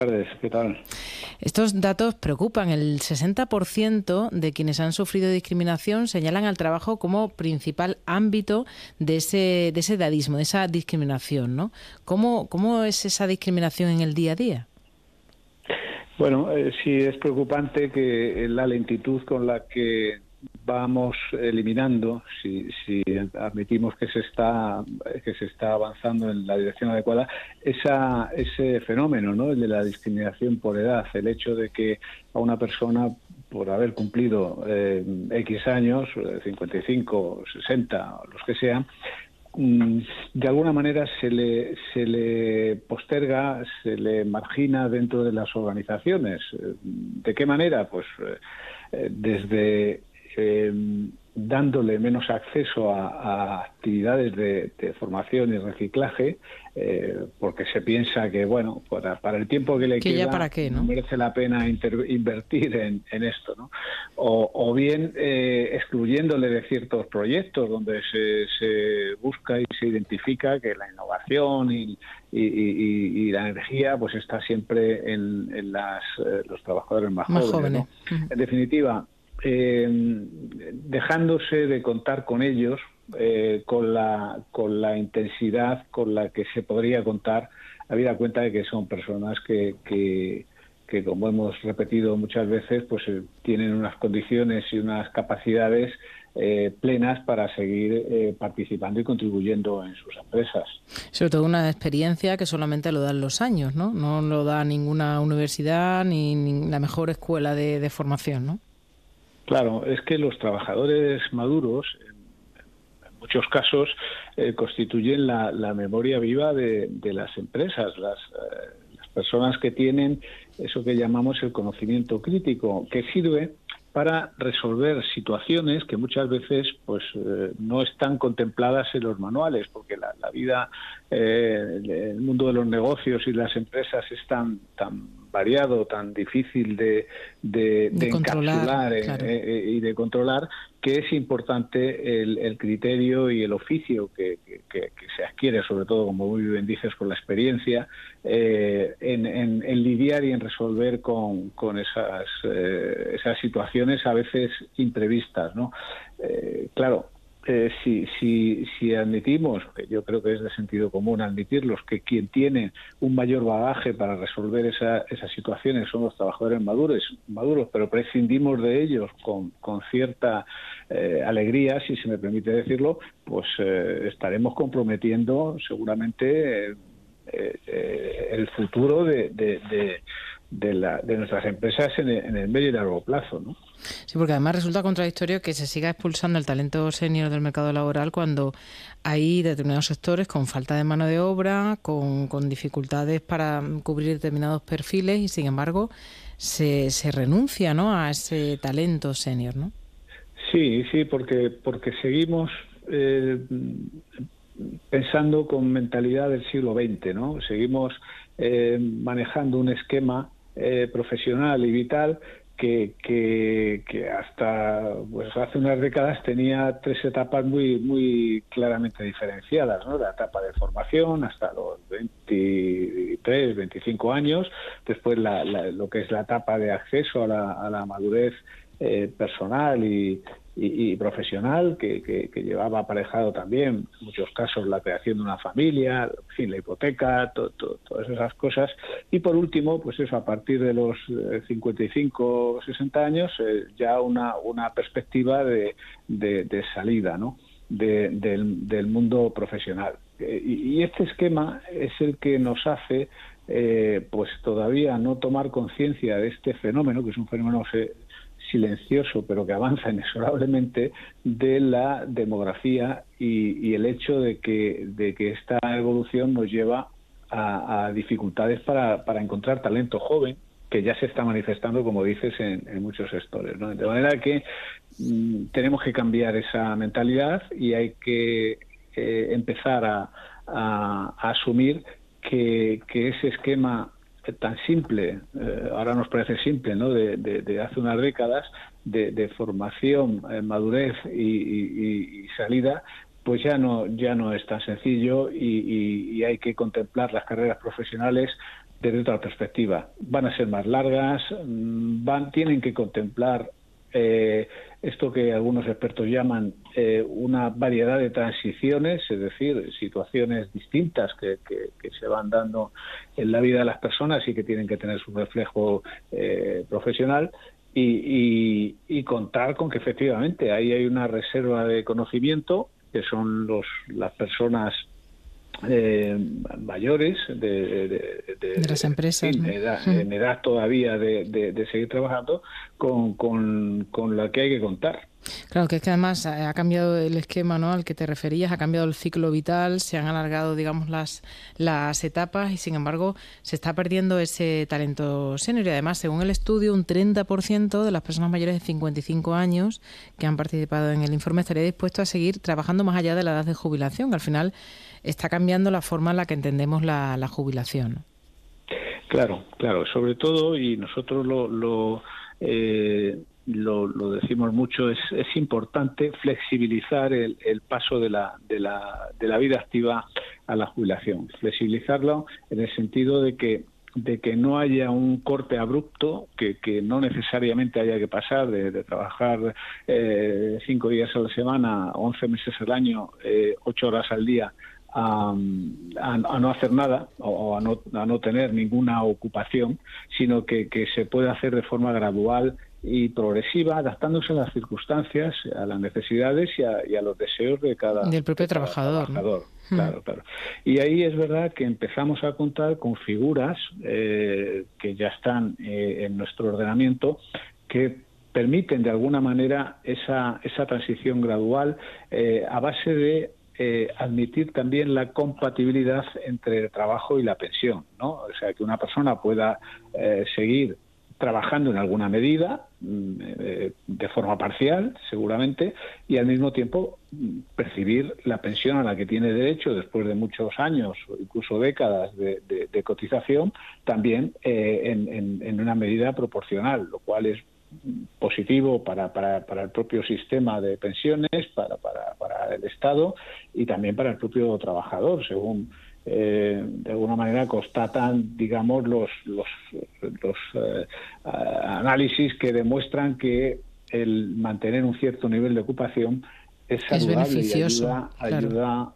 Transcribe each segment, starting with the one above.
Buenas tardes, ¿qué tal? Estos datos preocupan. El 60% de quienes han sufrido discriminación señalan al trabajo como principal ámbito de ese edadismo, de esa discriminación, ¿no? ¿Cómo es esa discriminación en el día a día? Bueno, sí es preocupante que la lentitud con la que vamos eliminando, si admitimos que se está avanzando en la dirección adecuada, ese fenómeno, ¿no? El de la discriminación por edad, el hecho de que a una persona, por haber cumplido X años, 55, 60, los que sean, de alguna manera se le posterga, se le margina dentro de las organizaciones. ¿De qué manera? Pues desde dándole menos acceso a actividades de formación y reciclaje, porque se piensa que, bueno, para el tiempo que le ¿Que queda, ya para qué, no no? merece la pena invertir en esto, ¿no? O bien excluyéndole de ciertos proyectos donde se busca y se identifica que la innovación y la energía pues está siempre en los trabajadores más Más jóvenes, jóvenes. ¿no? En definitiva, dejándose de contar con ellos con la intensidad con la que se podría contar, habida cuenta de que son personas que como hemos repetido muchas veces, pues tienen unas condiciones y unas capacidades plenas para seguir participando y contribuyendo en sus empresas. Sobre todo una experiencia que solamente lo dan los años, ¿no? No lo da ninguna universidad ni la mejor escuela de formación, ¿no? Claro, es que los trabajadores maduros, en muchos casos, constituyen la memoria viva de las empresas, las personas que tienen eso que llamamos el conocimiento crítico, que sirve para resolver situaciones que muchas veces pues no están contempladas en los manuales, porque la vida, el mundo de los negocios y las empresas es tan variado, tan difícil de controlar, encapsular claro. y de controlar, que es importante el criterio y el oficio que se adquiere, sobre todo, como muy bien dices, con la experiencia, en lidiar y en resolver con esas situaciones a veces imprevistas, ¿no? Claro, si admitimos, que yo creo que es de sentido común admitirlos, que quien tiene un mayor bagaje para resolver esas situaciones son los trabajadores maduros, pero prescindimos de ellos con cierta alegría, si se me permite decirlo, pues estaremos comprometiendo seguramente el futuro de nuestras empresas en el medio y largo plazo, ¿no? Sí, porque además resulta contradictorio que se siga expulsando el talento senior del mercado laboral cuando hay determinados sectores con falta de mano de obra, con dificultades para cubrir determinados perfiles y, sin embargo, se renuncia, ¿no?, a ese talento senior, ¿no? Sí, porque seguimos pensando con mentalidad del siglo XX, ¿no? Seguimos manejando un esquema profesional y vital que hasta pues hace unas décadas tenía tres etapas muy claramente diferenciadas, ¿no? La etapa de formación hasta los 23, 25 años, después lo que es la etapa de acceso a la madurez personal y profesional, que llevaba aparejado también, en muchos casos, la creación de una familia, en fin, la hipoteca, todas esas cosas. Y por último, pues eso, a partir de los 55 o 60 años, ya una perspectiva de salida, ¿no?, del mundo profesional. Y este esquema es el que nos hace pues todavía no tomar conciencia de este fenómeno, que es un fenómeno silencioso, pero que avanza inexorablemente, de la demografía y el hecho de que esta evolución nos lleva a dificultades para encontrar talento joven, que ya se está manifestando, como dices, en muchos sectores, ¿no? De manera que tenemos que cambiar esa mentalidad y hay que empezar a asumir que ese esquema tan simple, ahora nos parece simple, ¿no?, de hace unas décadas, de formación, madurez y salida, pues ya no es tan sencillo y hay que contemplar las carreras profesionales desde otra perspectiva. Van a ser más largas, tienen que contemplar esto que algunos expertos llaman una variedad de transiciones, es decir, situaciones distintas que se van dando en la vida de las personas y que tienen que tener su reflejo profesional. Y contar con que efectivamente ahí hay una reserva de conocimiento, que son las personas mayores de las empresas, ¿no? en edad todavía de seguir trabajando, con la que hay que contar. Claro, que es que además ha cambiado el esquema, ¿no?, al que te referías, ha cambiado el ciclo vital, se han alargado, digamos, las etapas y, sin embargo, se está perdiendo ese talento senior. Y además, según el estudio, un 30% de las personas mayores de 55 años que han participado en el informe estaría dispuesto a seguir trabajando más allá de la edad de jubilación, que al final está cambiando la forma en la que entendemos la jubilación, ¿no? Claro, sobre todo, y nosotros lo decimos mucho, es importante flexibilizar el paso de la vida activa a la jubilación. Flexibilizarlo en el sentido de que no haya un corte abrupto, que no necesariamente haya que pasar de trabajar 5 días a la semana, 11 meses al año, 8 horas al día, a no hacer nada o a no tener ninguna ocupación, sino que se puede hacer de forma gradual y progresiva, adaptándose a las circunstancias, a las necesidades y a los deseos del propio trabajador, ¿no? Claro. Y ahí es verdad que empezamos a contar con figuras que ya están en nuestro ordenamiento, que permiten de alguna manera esa transición gradual, a base de admitir también la compatibilidad entre el trabajo y la pensión, ¿no? O sea, que una persona pueda seguir trabajando en alguna medida, de forma parcial, seguramente, y al mismo tiempo percibir la pensión a la que tiene derecho después de muchos años o incluso décadas de cotización, también en una medida proporcional, lo cual es positivo para el propio sistema de pensiones, para el Estado y también para el propio trabajador, según de alguna manera constatan, digamos, los análisis que demuestran que el mantener un cierto nivel de ocupación es saludable y ayuda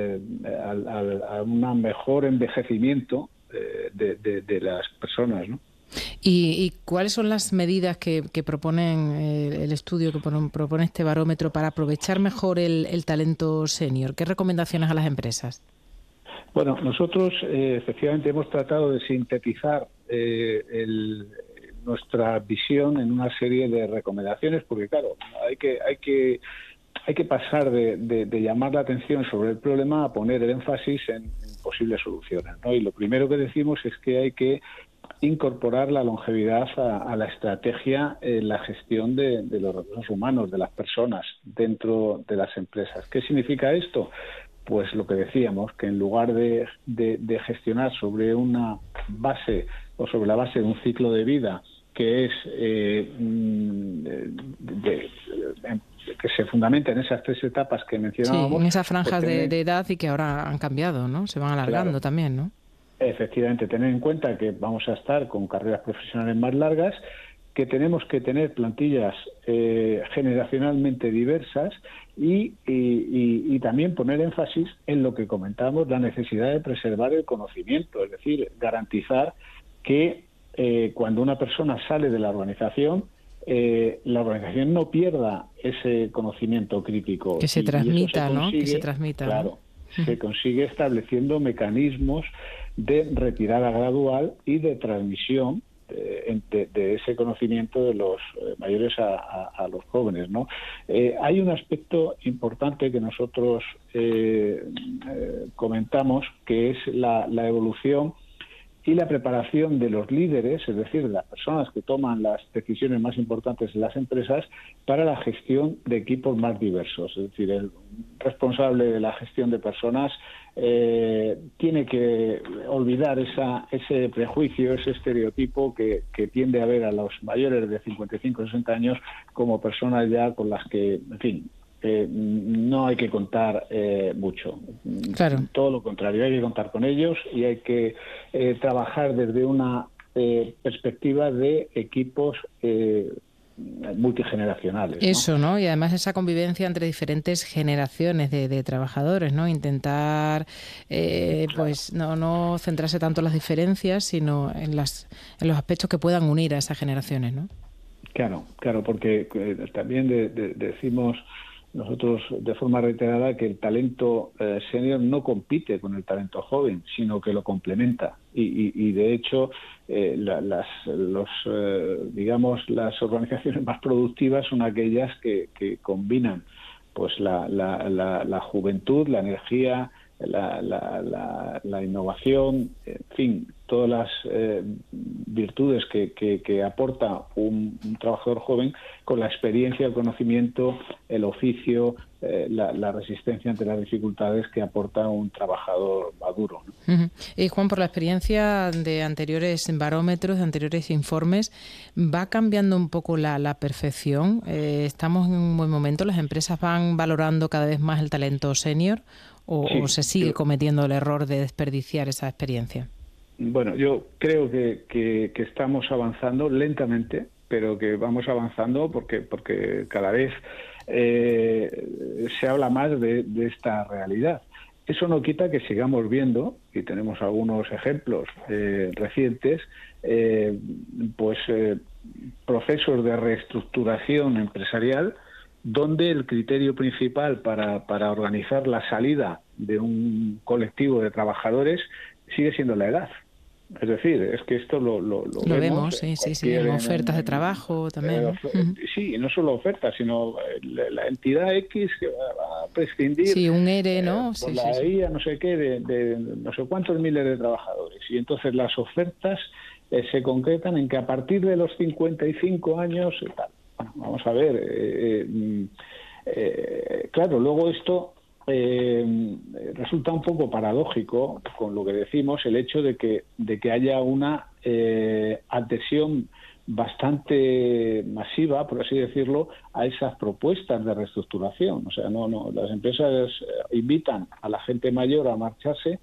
a un mejor envejecimiento de las personas, ¿no? ¿Y cuáles son las medidas que proponen el estudio, que propone este barómetro para aprovechar mejor el talento senior? ¿Qué recomendaciones a las empresas? Bueno, nosotros efectivamente hemos tratado de sintetizar nuestra visión en una serie de recomendaciones, porque claro, hay que pasar de llamar la atención sobre el problema a poner el énfasis en posibles soluciones, ¿no? Y lo primero que decimos es que hay que incorporar la longevidad a la estrategia en la gestión de los recursos humanos, de las personas dentro de las empresas. ¿Qué significa esto? Pues lo que decíamos, que en lugar de gestionar sobre una base o sobre la base de un ciclo de vida que es que se fundamenta en esas 3 etapas que mencionábamos. Sí, en esas franjas de edad y que ahora han cambiado, ¿no? Se van alargando, claro, también, ¿no? Efectivamente, tener en cuenta que vamos a estar con carreras profesionales más largas, que tenemos que tener plantillas generacionalmente diversas y también poner énfasis en lo que comentábamos, la necesidad de preservar el conocimiento, es decir, garantizar que cuando una persona sale de la organización no pierda ese conocimiento crítico. Que se transmita, ¿no? Que se transmita. Claro, se consigue estableciendo mecanismos de retirada gradual y de transmisión de ese conocimiento de los mayores a los jóvenes, ¿no? Hay un aspecto importante que nosotros comentamos, que es la evolución y la preparación de los líderes, es decir, de las personas que toman las decisiones más importantes en las empresas, para la gestión de equipos más diversos. Es decir, el responsable de la gestión de personas tiene que olvidar ese prejuicio, ese estereotipo que tiende a ver a los mayores de 55 o 60 años como personas ya con las que, en fin, no hay que contar mucho. Claro. Todo lo contrario, hay que contar con ellos y hay que trabajar desde una perspectiva de equipos multigeneracionales, ¿no? Eso, ¿no? Y además esa convivencia entre diferentes generaciones de trabajadores, ¿no? Intentar, pues, no centrarse tanto en las diferencias, sino en los aspectos que puedan unir a esas generaciones, ¿no? Claro, porque también decimos nosotros de forma reiterada que el talento senior no compite con el talento joven, sino que lo complementa. Y de hecho, digamos, las organizaciones más productivas son aquellas que combinan pues la juventud, la energía, la innovación, en fin, todas las virtudes que aporta un trabajador joven con la experiencia, el conocimiento, el oficio, la resistencia ante las dificultades que aporta un trabajador maduro, ¿no? Uh-huh. Y Juan, por la experiencia de anteriores barómetros, de anteriores informes, ¿va cambiando un poco la percepción? ¿Estamos en un buen momento? ¿Las empresas van valorando cada vez más el talento senior o se sigue cometiendo el error de desperdiciar esa experiencia? Bueno, yo creo que estamos avanzando lentamente, pero que vamos avanzando porque cada vez se habla más de esta realidad. Eso no quita que sigamos viendo, y tenemos algunos ejemplos recientes, procesos de reestructuración empresarial donde el criterio principal para organizar la salida de un colectivo de trabajadores sigue siendo la edad. Es decir, es que esto lo vemos, sí, en ofertas de trabajo también, ¿no? Sí, y no solo ofertas, sino la entidad X que va a prescindir. Sí, un ERE, ¿no? Por la IA, no sé qué, de no sé cuántos miles de trabajadores. Y entonces las ofertas se concretan en que a partir de los 55 años, tal. Bueno, vamos a ver. Claro, luego esto resulta un poco paradójico con lo que decimos, el hecho de que haya una adhesión bastante masiva, por así decirlo, a esas propuestas de reestructuración. O sea, no, las empresas invitan a la gente mayor a marcharse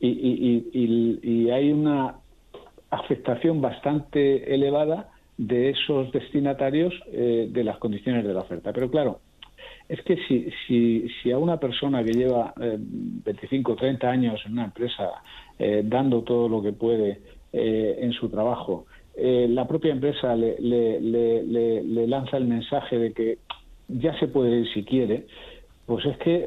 y hay una afectación bastante elevada de esos destinatarios de las condiciones de la oferta. Pero claro, es que si a una persona que lleva 25 o 30 años en una empresa dando todo lo que puede en su trabajo, la propia empresa le lanza el mensaje de que ya se puede ir si quiere, pues es que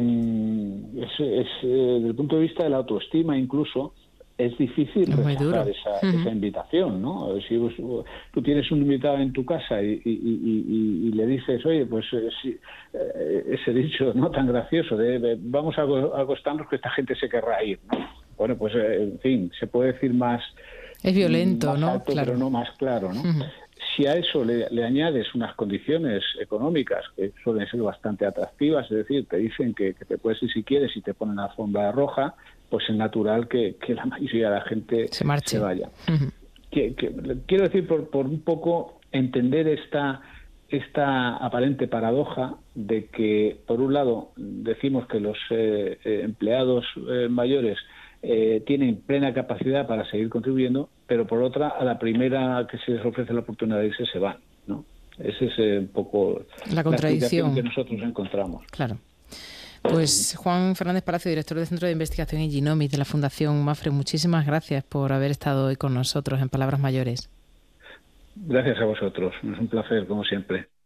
desde el punto de vista de la autoestima incluso es difícil rechazar esa invitación, ¿no? Si tú tienes un invitado en tu casa y le dices, oye, pues ese dicho no tan gracioso de vamos a acostarnos que esta gente se querrá ir, ¿no? Bueno, pues en fin, se puede decir más... Es violento, más ¿no? alto, Claro. Pero no más claro, ¿no? Uh-huh. Si a eso le añades unas condiciones económicas que suelen ser bastante atractivas, es decir, te dicen que te puedes ir si quieres y te ponen la alfombra roja, pues es natural que la mayoría de la gente se vaya. Uh-huh. Quiero decir, por un poco entender esta aparente paradoja de que, por un lado, decimos que los empleados mayores tienen plena capacidad para seguir contribuyendo, pero por otra, a la primera que se les ofrece la oportunidad de irse, se van, ¿no? Esa es un poco la contradicción que nosotros encontramos. Claro. Pues Juan Fernández Palacio, director del Centro de Investigación en Genomics de la Fundación Mapfre, muchísimas gracias por haber estado hoy con nosotros en Palabras Mayores. Gracias a vosotros, es un placer, como siempre.